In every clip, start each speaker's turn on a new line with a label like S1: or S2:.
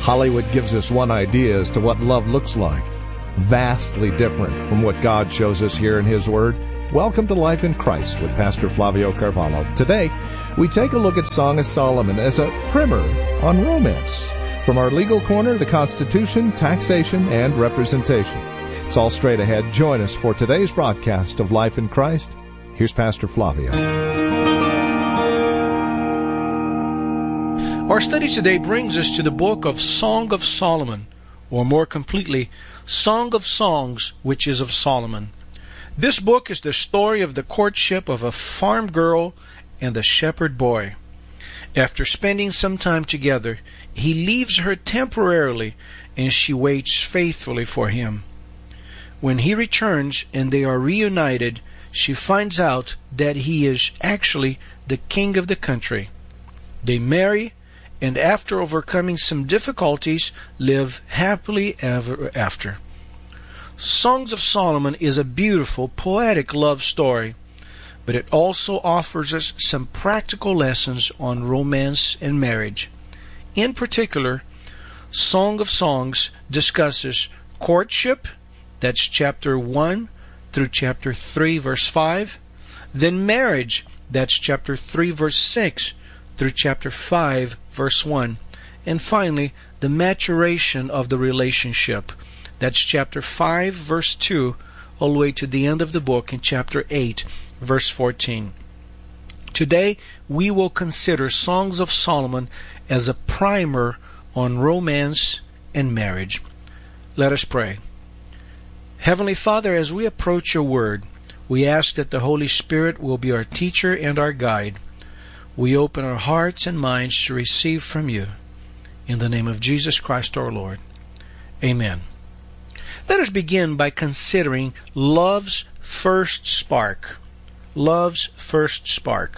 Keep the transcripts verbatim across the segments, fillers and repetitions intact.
S1: Hollywood gives us one idea as to what love looks like, vastly different from what God shows us here in His Word. Welcome to Life in Christ with Pastor Flavio Carvalho. Today, we take a look at Song of Solomon as a primer on romance. From our legal corner, the Constitution, taxation, and representation. It's all straight ahead. Join us for today's broadcast of Life in Christ. Here's Pastor Flavio.
S2: Our study today brings us to the book of Song of Solomon, or more completely, Song of Songs, which is of Solomon. This book is the story of the courtship of a farm girl and a shepherd boy. After spending some time together, he leaves her temporarily, and she waits faithfully for him. When he returns and they are reunited, she finds out that he is actually the king of the country. They marry, and after overcoming some difficulties, live happily ever after. Songs of Solomon is a beautiful, poetic love story, but it also offers us some practical lessons on romance and marriage. In particular, Song of Songs discusses courtship, that's chapter one through chapter three, verse five, then marriage, that's chapter three, verse six, through chapter five, verse one, and finally, the maturation of the relationship. That's chapter five, verse two, all the way to the end of the book in chapter eight, verse fourteen. Today, we will consider Songs of Solomon as a primer on romance and marriage. Let us pray. Heavenly Father, as we approach your word, we ask that the Holy Spirit will be our teacher and our guide. We open our hearts and minds to receive from you. In the name of Jesus Christ our Lord. Amen. Let us begin by considering love's first spark. Love's first spark.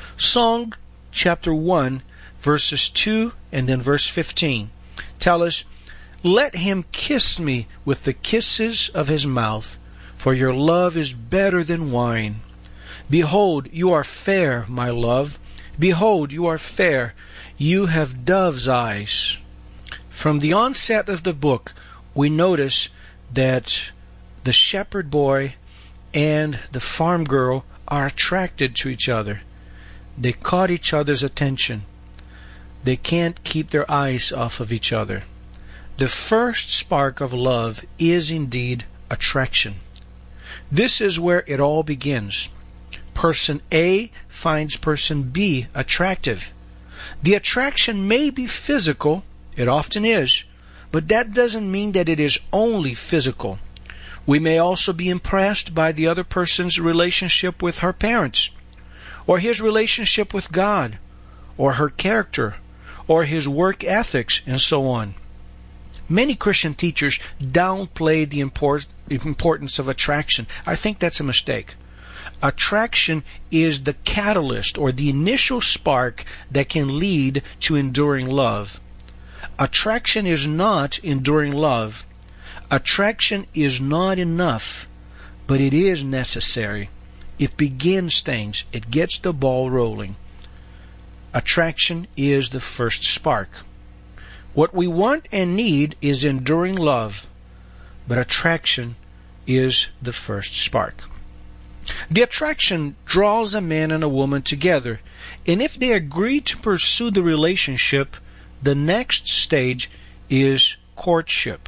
S2: Song chapter one, verses two and then verse fifteen tell us, "Let him kiss me with the kisses of his mouth, for your love is better than wine. Behold, you are fair, my love. Behold, you are fair. You have dove's eyes." From the onset of the book, we notice that the shepherd boy and the farm girl are attracted to each other. They caught each other's attention. They can't keep their eyes off of each other. The first spark of love is indeed attraction. This is where it all begins. Person A finds person B attractive. The attraction may be physical, it often is, but that doesn't mean that it is only physical. We may also be impressed by the other person's relationship with her parents, or his relationship with God, or her character, or his work ethics, and so on. Many Christian teachers downplay the import- importance of attraction. I think that's a mistake. Attraction is the catalyst or the initial spark that can lead to enduring love. Attraction is not enduring love. Attraction is not enough, but it is necessary. It begins things. It gets the ball rolling. Attraction is the first spark. What we want and need is enduring love, but attraction is the first spark. The attraction draws a man and a woman together, and if they agree to pursue the relationship, the next stage is courtship.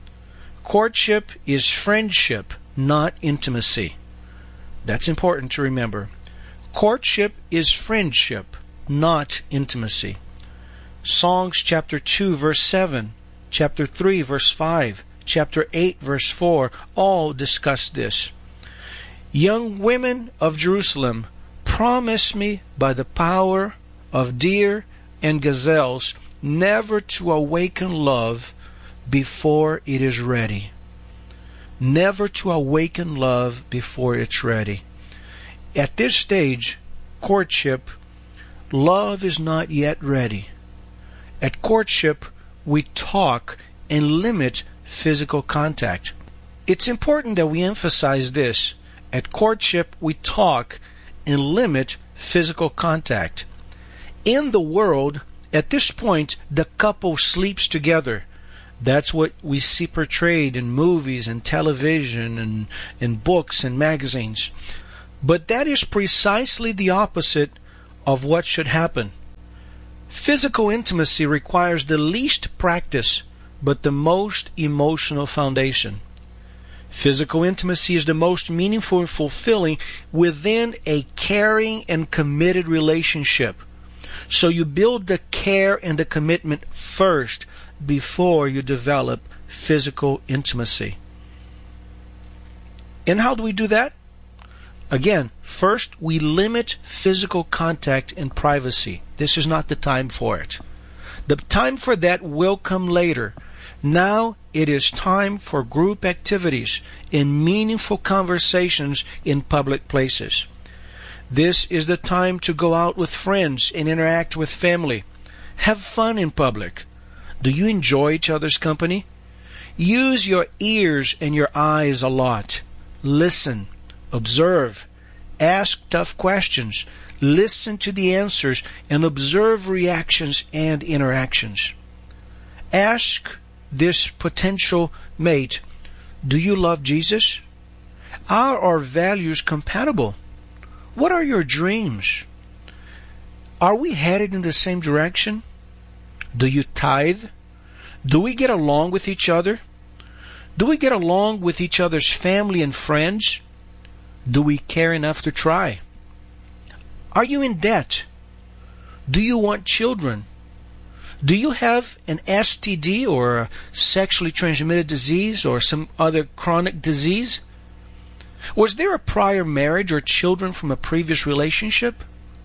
S2: Courtship is friendship, not intimacy. That's important to remember. Courtship is friendship, not intimacy. Songs chapter two, verse seven, chapter three, verse five, chapter eight, verse four, all discuss this. Young women of Jerusalem, promise me by the power of deer and gazelles never to awaken love before it is ready. Never to awaken love before it's ready. At this stage, courtship, love is not yet ready. At courtship, we talk and limit physical contact. It's important that we emphasize this. At courtship, we talk and limit physical contact. In the world, At this point, the couple sleeps together. That's what we see portrayed in movies and television and in books and magazines. But that is precisely the opposite of what should happen. Physical intimacy requires the least practice, but the most emotional foundation. Physical intimacy is the most meaningful and fulfilling within a caring and committed relationship. So you build the care and the commitment first before you develop physical intimacy. And how do we do that? Again, first we limit physical contact and privacy. This is not the time for it. The time for that will come later. Now it is time for group activities and meaningful conversations in public places. This is the time to go out with friends and interact with family. Have fun in public. Do you enjoy each other's company? Use your ears and your eyes a lot. Listen, observe, ask tough questions, listen to the answers, and observe reactions and interactions. Ask this potential mate, do you love Jesus? Are our values compatible? What are your dreams? Are we headed in the same direction? Do you tithe? Do we get along with each other? Do we get along with each other's family and friends? Do we care enough to try? Are you in debt? Do you want children? Do you have an S T D or a sexually transmitted disease or some other chronic disease? Was there a prior marriage or children from a previous relationship?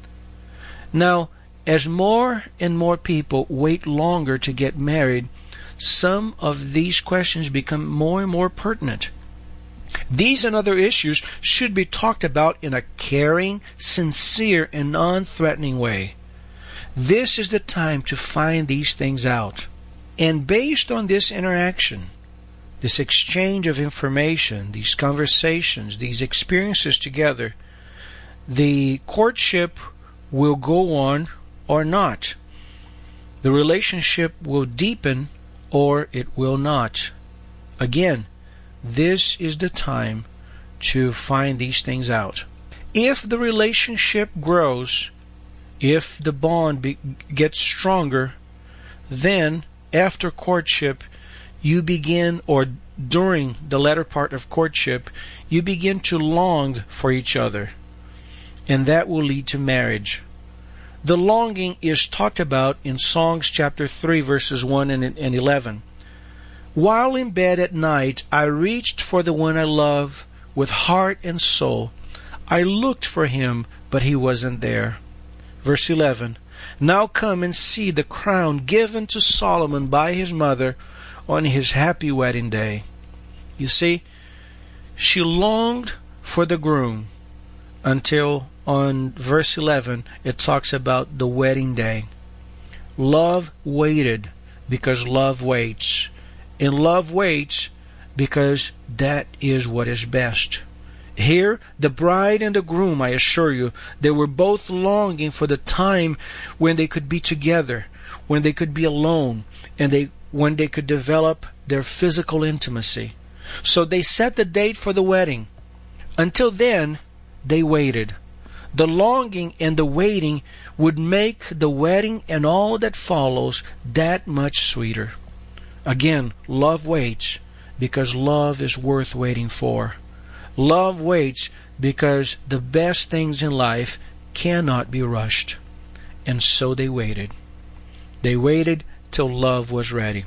S2: Now, as more and more people wait longer to get married, some of these questions become more and more pertinent. These and other issues should be talked about in a caring, sincere, and non-threatening way. This is the time to find these things out. And based on this interaction, this exchange of information, these conversations, these experiences together, the courtship will go on or not. The relationship will deepen or it will not. Again, this is the time to find these things out. If the relationship grows, if the bond be, gets stronger, then after courtship, you begin, or during the latter part of courtship, you begin to long for each other. And that will lead to marriage. The longing is talked about in Songs chapter three, verses one and eleven. While in bed at night, I reached for the one I love with heart and soul. I looked for him, but he wasn't there. Verse eleven. Now come and see the crown given to Solomon by his mother on his happy wedding day. You see, she longed for the groom until on verse eleven it talks about the wedding day. Love waited because love waits. And love waits because that is what is best. Here, the bride and the groom, I assure you, they were both longing for the time when they could be together, when they could be alone, and they when they could develop their physical intimacy. So they set the date for the wedding. Until then, they waited. The longing and the waiting would make the wedding and all that follows that much sweeter. Again, love waits because love is worth waiting for. Love waits because the best things in life cannot be rushed. And so they waited. They waited till love was ready.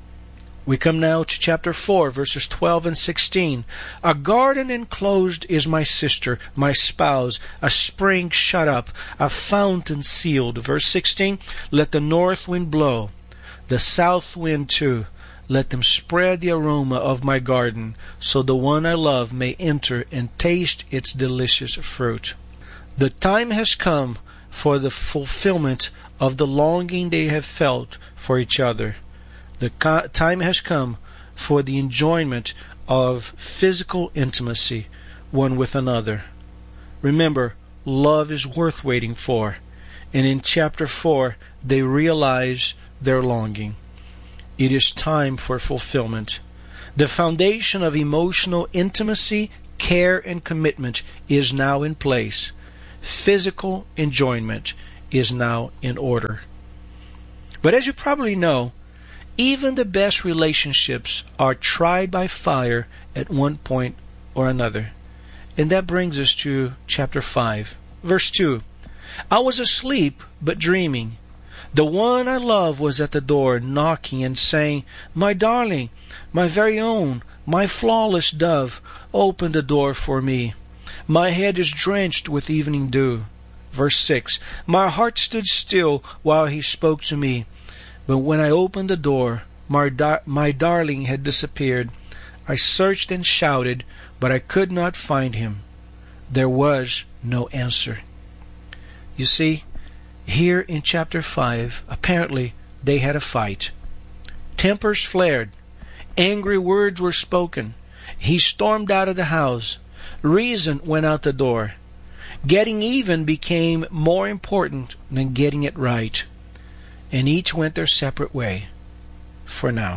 S2: We come now to chapter four, verses twelve and sixteen. A garden enclosed is my sister, my spouse, a spring shut up, a fountain sealed. Verse sixteen, let the north wind blow, the south wind too. Let them spread the aroma of my garden, so the one I love may enter and taste its delicious fruit. The time has come for the fulfillment of the longing they have felt for each other. The co- time has come for the enjoyment of physical intimacy one with another. Remember, love is worth waiting for, And in chapter four, they realize their longing. It is time for fulfillment. The foundation of emotional intimacy, care, and commitment is now in place. Physical enjoyment is now in order. But as you probably know, even the best relationships are tried by fire at one point or another. And that brings us to chapter five, verse two. I was asleep, but dreaming. The one I love was at the door, knocking and saying, My darling, my very own, my flawless dove, open the door for me. My head is drenched with evening dew. Verse six. My heart stood still while he spoke to me. But when I opened the door, my, dar- my darling had disappeared. I searched and shouted, but I could not find him. There was no answer. You see, here in chapter five, apparently they had a fight. Tempers flared. Angry words were spoken. He stormed out of the house. Reason went out the door. Getting even became more important than getting it right. And each went their separate way, for now.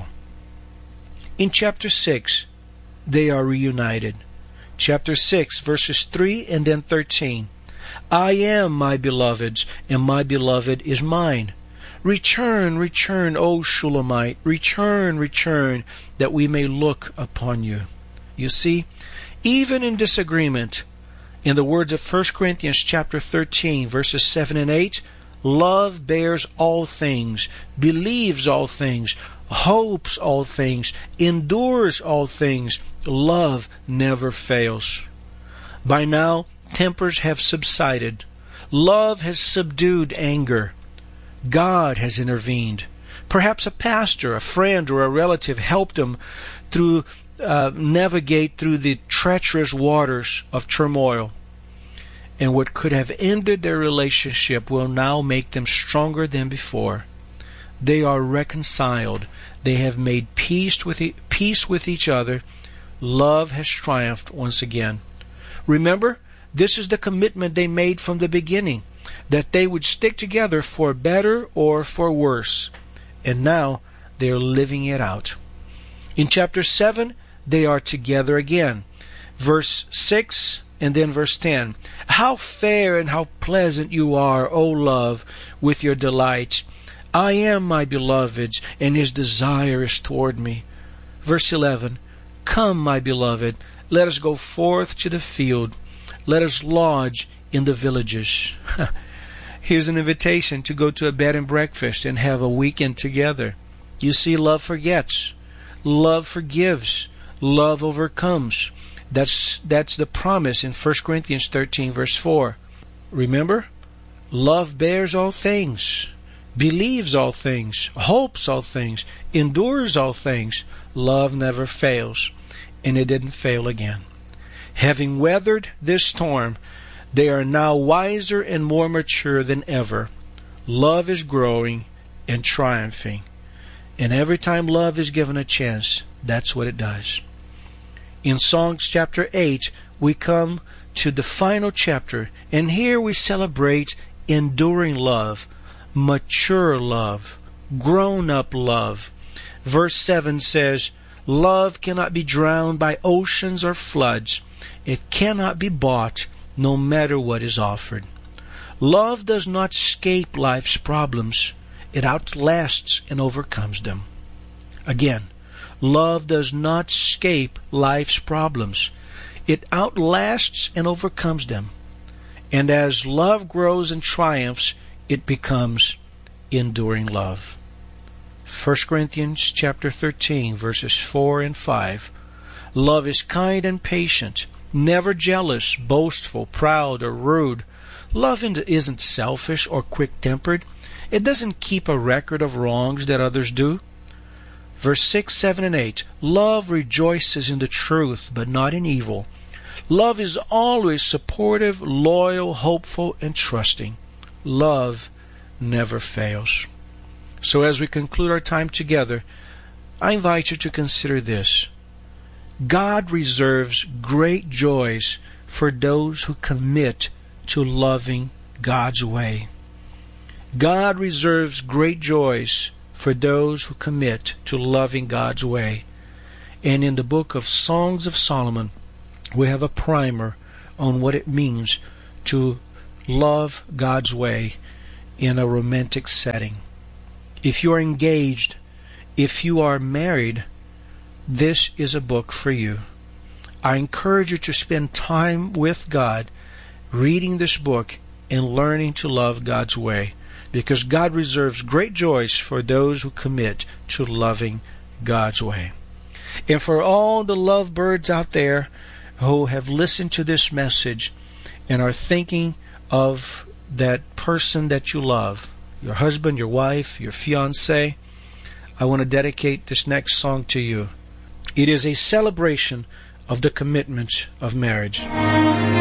S2: In chapter six, they are reunited. Chapter six, verses three and then thirteen. I am my beloved's, and my beloved is mine. Return, return, O Shulamite, return, return, that we may look upon you. You see, even in disagreement, in the words of First Corinthians chapter thirteen, verses seven and eight, love bears all things, believes all things, hopes all things, endures all things. Love never fails. By now, tempers have subsided. Love has subdued anger. God has intervened. Perhaps a pastor, a friend, or a relative helped them through uh, navigate through the treacherous waters of turmoil. And what could have ended their relationship will now make them stronger than before. They are reconciled. They have made peace with e- peace with each other. Love has triumphed once again. Remember, this is the commitment they made from the beginning, that they would stick together for better or for worse. And now they are living it out. In chapter seven, they are together again. Verse six and then verse ten. How fair and how pleasant you are, O love, with your delight. I am my beloved's, and his desire is toward me. Verse eleven. Come, my beloved, let us go forth to the field. Let us lodge in the villages. Here's an invitation to go to a bed and breakfast and have a weekend together. You see, love forgets. Love forgives. Love overcomes. That's that's the promise in First Corinthians thirteen, verse four. Remember? Love bears all things, believes all things, hopes all things, endures all things. Love never fails. And it didn't fail again. Having weathered this storm, they are now wiser and more mature than ever. Love is growing and triumphing. And every time love is given a chance, that's what it does. In Songs chapter eight, we come to the final chapter, and here we celebrate enduring love, mature love, grown-up love. Verse seven says, Love cannot be drowned by oceans or floods. It cannot be bought, no matter what is offered. Love does not escape life's problems. It outlasts and overcomes them. Again, love does not escape life's problems. It outlasts and overcomes them. And as love grows and triumphs, it becomes enduring love. First Corinthians chapter thirteen, verses four and five. Love is kind and patient, never jealous, boastful, proud, or rude. Love isn't selfish or quick-tempered. It doesn't keep a record of wrongs that others do. Verse six, seven, and eight. Love rejoices in the truth, but not in evil. Love is always supportive, loyal, hopeful, and trusting. Love never fails. So as we conclude our time together, I invite you to consider this. God reserves great joys for those who commit to loving God's way. God reserves great joys for those who commit to loving God's way. And in the book of Songs of Solomon, we have a primer on what it means to love God's way in a romantic setting. If you are engaged, if you are married, this is a book for you. I encourage you to spend time with God, reading this book and learning to love God's way, because God reserves great joys for those who commit to loving God's way. And for all the lovebirds out there who have listened to this message and are thinking of that person that you love, your husband, your wife, your fiancé, I want to dedicate this next song to you. It is a celebration of the commitment of marriage.